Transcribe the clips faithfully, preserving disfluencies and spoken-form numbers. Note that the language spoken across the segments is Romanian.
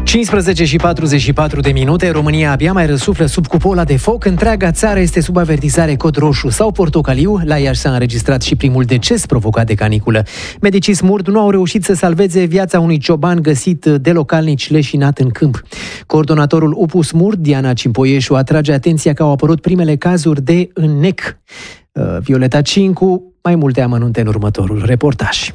cincisprezece și patruzeci și patru de minute, România abia mai răsuflă sub cupola de foc, întreaga țară este sub avertizare cod roșu sau portocaliu. La Iași s-a înregistrat și primul deces provocat de caniculă. Medicii Smurd nu au reușit să salveze viața unui cioban găsit de localnici leșinat în câmp. Coordonatorul U P U Smurd, Diana Cimpoieșu, atrage atenția că au apărut primele cazuri de înnec. Violeta Cincu, mai multe amănunte în următorul reportaj.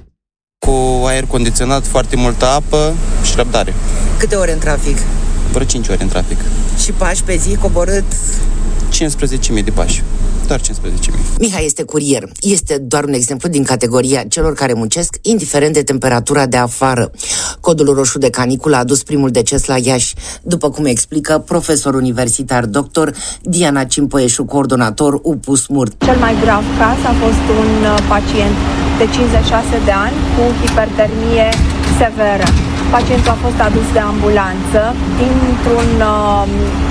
Cu aer condiționat, foarte multă apă și răbdare. Câte ore în trafic? Vreo cinci ore în trafic. Și pași pe zi coborât? cincisprezece mii de pași. Doar cincisprezece mii. Mihai este curier. Este doar un exemplu din categoria celor care muncesc indiferent de temperatura de afară. Codul roșu de caniculă a adus primul deces la Iași, după cum explică profesor universitar doctor Diana Cimpoieșu, coordonator U P U Smurd. Cel mai grav caz a fost un pacient de cincizeci și șase de ani cu hipertermie severă. Pacientul a fost adus de ambulanță dintr-un uh,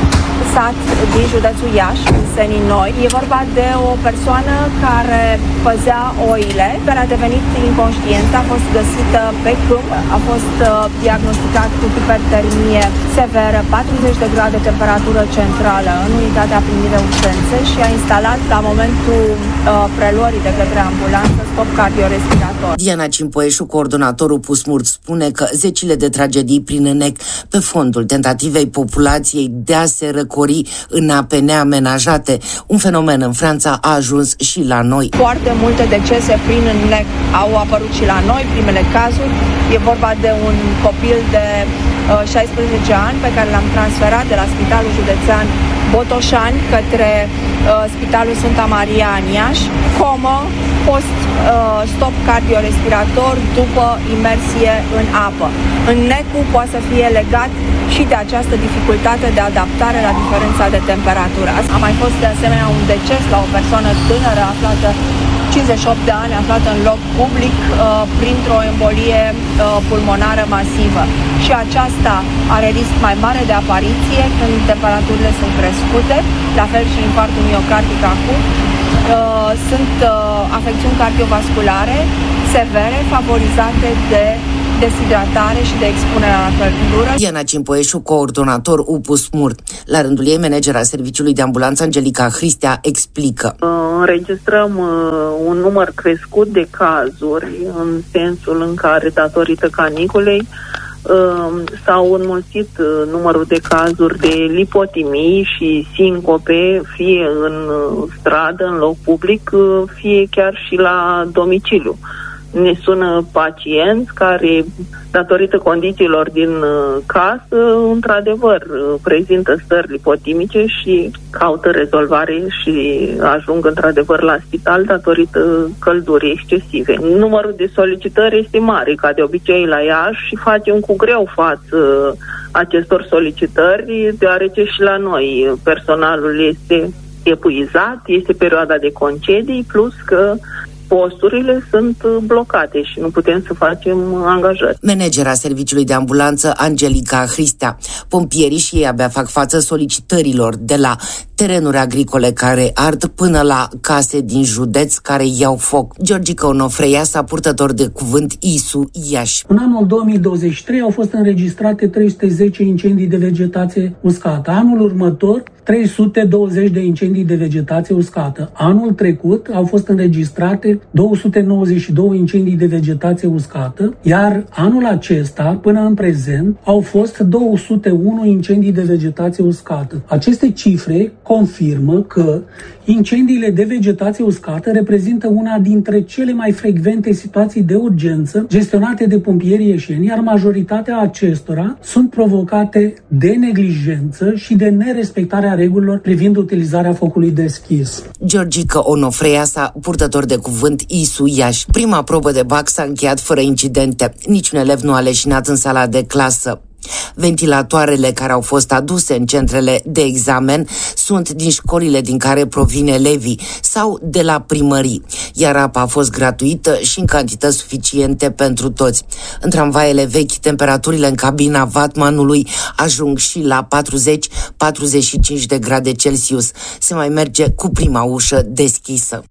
sat din județul Iași, în Senii Noi. E vorba de o persoană care păzea oile, care a devenit inconștientă, a fost găsită pe câmp, a fost uh, diagnosticat cu hipertermie severă, patruzeci de grade temperatură centrală în unitatea primire urgențe și a instalat la momentul uh, preluării de către ambulanță stop cardiorespirator. Diana Cimpoieșu, coordonatorul U P U Smurd, spune că zecile de tragedii prin înnec pe fondul tentativei populației de a se răcori în ape neamenajate, un fenomen în Franța a ajuns și la noi. Foarte multe decese prin înnec au apărut și la noi, primele cazuri. E vorba de un copil de uh, șaisprezece ani pe care l-am transferat de la Spitalul Județean Botoșani către uh, Spitalul Sfânta Maria în Iași, comă, post uh, stop cardiorespirator după imersie în apă. Înnecul poate să fie legat și de această dificultate de adaptare la diferența de temperatură. A mai fost de asemenea un deces la o persoană tânără aflată, cincizeci și opt de ani, aflată în loc public uh, printr-o embolie uh, pulmonară masivă. Și aceasta are risc mai mare de apariție când temperaturile sunt crescute, la fel și infarctul miocardic acut. Uh, sunt uh, afecțiuni cardiovasculare severe favorizate de deshidratare și de expunere la căldură. Diana Cimpoieșu, coordonator U P U Smurd. La rândul ei, managera serviciului de ambulanță Angelica Hristea explică. Înregistrăm un număr crescut de cazuri în sensul în care, datorită caniculei, s-au înmulțit numărul de cazuri de lipotimii și sincope, fie în stradă, în loc public, fie chiar și la domiciliu. Ne sună pacienți care, datorită condițiilor din casă, într-adevăr, prezintă stări lipotimice și caută rezolvare și ajung într-adevăr la spital datorită căldurii excesive. Numărul de solicitări este mare, ca de obicei la Iași, și facem cu greu față acestor solicitări, deoarece și la noi personalul este epuizat, este perioada de concedii, plus că posturile sunt blocate și nu putem să facem angajări. Managera serviciului de ambulanță Angelica Hristea. Pompierii și ei abia fac față solicitărilor de la terenuri agricole care ard până la case din județ care iau foc. Georgica Onofreia, sa purtător de cuvânt I S U Iași. În anul două mii douăzeci și trei au fost înregistrate trei sute zece incendii de vegetație uscată. Anul următor trei sute douăzeci de incendii de vegetație uscată. Anul trecut au fost înregistrate două sute nouăzeci și doi incendii de vegetație uscată, iar anul acesta, până în prezent, au fost două sute unu incendii de vegetație uscată. Aceste cifre confirmă că incendiile de vegetație uscată reprezintă una dintre cele mai frecvente situații de urgență gestionate de pompierii ieșeni, iar majoritatea acestora sunt provocate de neglijență și de nerespectarea regulilor privind utilizarea focului deschis. Georgica Onofreia, sa purtător de cuvânt I S U Iași. Prima probă de bac s-a încheiat fără incidente. Niciun elev nu a leșinat în sala de clasă. Ventilatoarele care au fost aduse în centrele de examen sunt din școlile din care provin elevii sau de la primării, iar apa a fost gratuită și în cantități suficiente pentru toți. În tramvaiele vechi, temperaturile în cabina vatmanului ajung și la patruzeci patruzeci și cinci de grade Celsius. Se mai merge cu prima ușă deschisă.